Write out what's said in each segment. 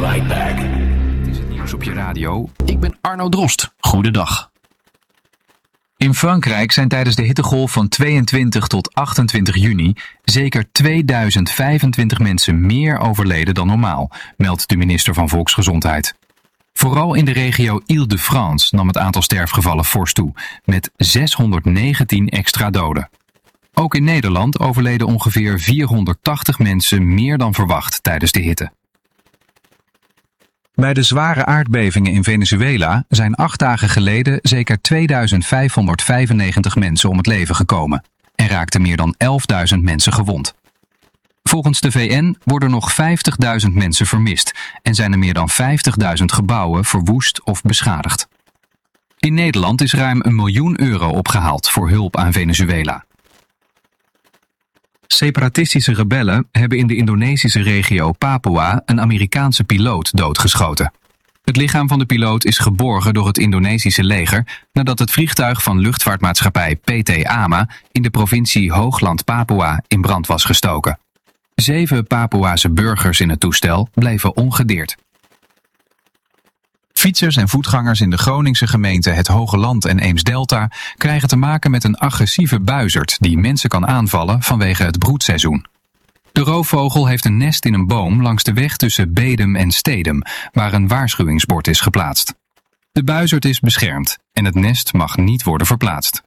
right back. Het is het nieuws op je radio. Ik ben Arno Drost. Goedendag. In Frankrijk zijn tijdens de hittegolf van 22 tot 28 juni zeker 2025 mensen meer overleden dan normaal, meldt de minister van Volksgezondheid. Vooral in de regio Île-de-France nam het aantal sterfgevallen fors toe, met 619 extra doden. Ook in Nederland overleden ongeveer 480 mensen meer dan verwacht tijdens de hitte. Bij de zware aardbevingen in Venezuela zijn 8 dagen geleden zeker 2595 mensen om het leven gekomen en raakten meer dan 11.000 mensen gewond. Volgens de VN worden nog 50.000 mensen vermist en zijn er meer dan 50.000 gebouwen verwoest of beschadigd. In Nederland is ruim €1 miljoen opgehaald voor hulp aan Venezuela. Separatistische rebellen hebben in de Indonesische regio Papua een Amerikaanse piloot doodgeschoten. Het lichaam van de piloot is geborgen door het Indonesische leger nadat het vliegtuig van luchtvaartmaatschappij PT AMA in de provincie Hoogland Papua in brand was gestoken. 7 Papuaanse burgers in het toestel bleven ongedeerd. Fietsers en voetgangers in de Groningse gemeenten Het Hoge Land en Eemsdelta krijgen te maken met een agressieve buizerd die mensen kan aanvallen vanwege het broedseizoen. De roofvogel heeft een nest in een boom langs de weg tussen Bedum en Stedum, waar een waarschuwingsbord is geplaatst. De buizerd is beschermd en het nest mag niet worden verplaatst.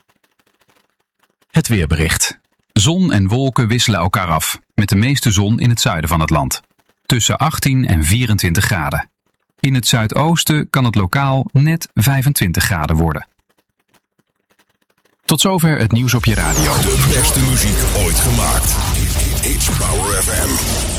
Het weerbericht. Zon en wolken wisselen elkaar af, met de meeste zon in het zuiden van het land. Tussen 18 en 24 graden. In het zuidoosten kan het lokaal net 25 graden worden. Tot zover het nieuws op je radio. De beste muziek ooit gemaakt. It's Power FM.